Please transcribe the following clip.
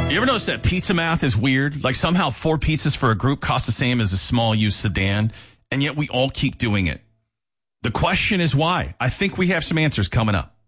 You ever notice that pizza math is weird? Like somehow 4 pizzas for a group cost the same as a small used sedan, and yet we all keep doing it. The question is why? I think we have some answers coming up.